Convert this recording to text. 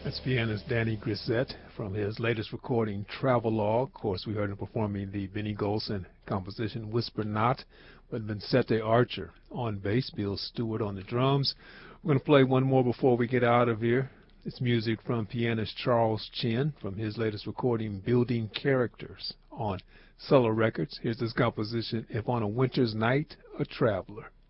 That's pianist Danny Grissett from his latest recording, Travelogue. Of course, we heard him performing the Benny Golson composition, Whisper Not, with Vincente Archer on bass, Bill Stewart on the drums. We're going to play one more before we get out of here. It's music from pianist Charles Chen from his latest recording, Building Characters, on Cello Records. Here's this composition, If on a Winter's Night, a Traveler.